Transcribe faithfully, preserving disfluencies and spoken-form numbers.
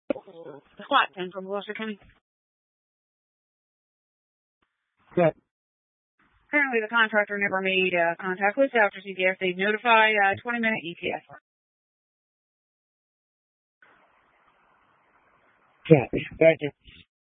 The SWAT team from Gloucester County. Good. Apparently the contractor never made uh, contact with Doctor C P S. They notified uh, twenty minute E T S. Okay. Thank you.